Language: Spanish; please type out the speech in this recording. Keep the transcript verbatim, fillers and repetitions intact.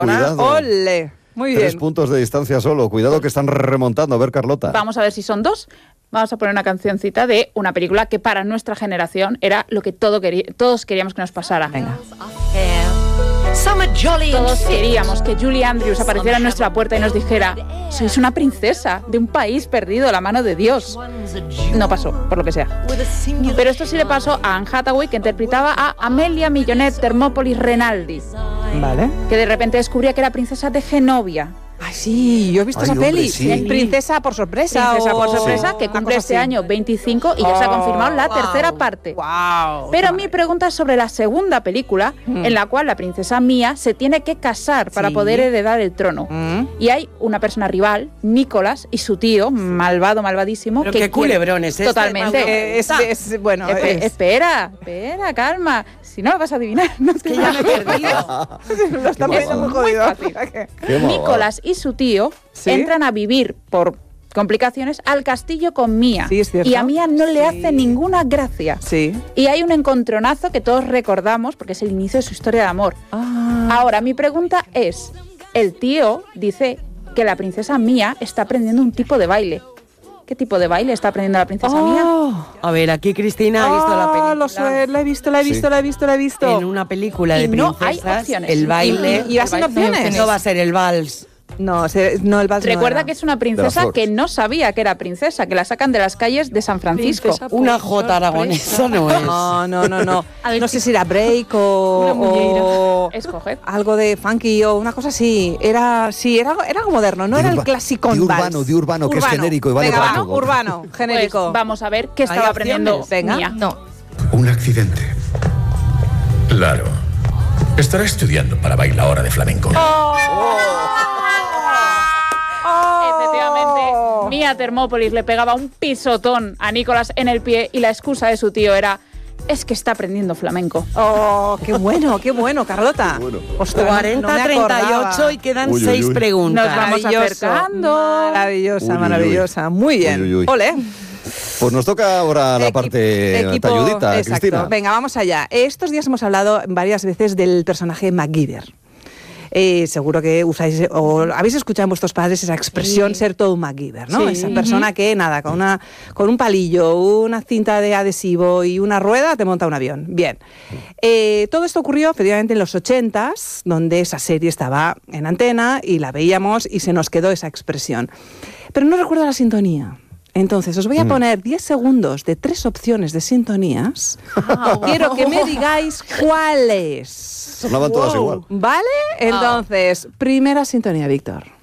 Cuidado. ¡Ole! Muy bien. Tres puntos de distancia solo. Cuidado que están remontando. A ver, Carlota. Vamos a ver si son dos. Vamos a poner una cancioncita de una película que para nuestra generación era lo que todo queri- todos queríamos que nos pasara. Venga. Todos queríamos que Julie Andrews apareciera en nuestra puerta y nos dijera: sois una princesa de un país perdido a la mano de Dios. No pasó, por lo que sea. Pero esto sí le pasó a Anne Hathaway, que interpretaba a Amelia Millonet Thermopolis Renaldi, Vale. que de repente descubría que era princesa de Genovia. Ay, sí, yo he visto Ay, esa hombre, peli. sí. Princesa por sorpresa. Princesa o- por sorpresa, que una cumple cosa este así. año veinticinco y ya se ha confirmado la Oh, tercera wow, parte. Wow. Pero mi pregunta es sobre la segunda película, Mm. en la cual la princesa Mía se tiene que casar para Sí. poder heredar el trono. Mm. Y hay una persona rival, Nicolás, y su tío, malvado, malvadísimo. Pero que qué quiere- culebrón es este, Totalmente. Pablo. Eh, es, es- bueno, Espe- es- Espera, espera, calma. Si no lo vas a adivinar, no te Que ya me he perdido. lo está Qué poniendo muy mamada. jodido. Qué mamada. Nicolás y su tío ¿Sí? entran a vivir por complicaciones al castillo con Mía. Sí, es cierto. Y a Mía no le Sí. hace ninguna gracia. Sí. Y hay un encontronazo que todos recordamos porque es el inicio de su historia de amor. Ah. Ahora, mi pregunta es, el tío dice que la princesa Mía está aprendiendo un tipo de baile. ¿Qué tipo de baile está aprendiendo la princesa Mía? Oh. A ver, aquí Cristina ha visto la Ah, película. lo sé, la he visto, la he visto, Sí. la he visto, la he visto. En una película de Y no hay princesas, opciones. el baile. ¿Y- y vas el sin baile- opciones? No va a ser el vals. No, se- no, el vals no Recuerda era. que es una De princesa las que flores. no sabía que era princesa, que la sacan de las calles de San Francisco. Princesa por Una jota aragonesa no es. No, no, no, no. A ver, No sí. sé si era break o, Una muñeira. o Escoged. algo de funky o una cosa así. Era, sí, era, era algo moderno, no De era el urba- clásico de urbano, de urbano, que es genérico y vale Venga, para va, todo. urbano, Pues genérico. vamos a ver qué estaba ¿Hay aprendiendo opciones? Venga. Mía. No. Un accidente. Claro. Estará estudiando para bailadora de flamenco. Efectivamente, Mía Thermopolis le pegaba un pisotón a Nicolás en el pie y la excusa de su tío era: es que está aprendiendo flamenco. Oh, qué bueno, qué bueno, Carlota. Qué bueno. Ostras, no- cuarenta no me a treinta y ocho acordaba. y quedan Uy, uy, seis uy. preguntas. Nos vamos Maravilloso, acercando. Maravillosa, Uy, uy, uy. maravillosa. Muy bien. Uy, uy, uy. Ole. Pues nos toca ahora la Equi- parte equipo- talludita, exacto. Cristina. Venga, vamos allá. Estos días hemos hablado varias veces del personaje MacGyver. Eh, seguro que usáis o habéis escuchado en vuestros padres esa expresión Sí. ser todo un MacGyver, ¿no? Sí. Esa persona que nada, con una con un palillo, una cinta de adhesivo y una rueda te monta un avión. Bien. Eh, todo esto ocurrió efectivamente en los ochentas, donde esa serie estaba en antena y la veíamos y se nos quedó esa expresión. Pero no recuerdo la sintonía. Entonces, os voy a poner diez segundos de tres opciones de sintonías. Quiero que me digáis cuáles. Sonaban todas igual. ¿Vale? Entonces, primera sintonía, Víctor.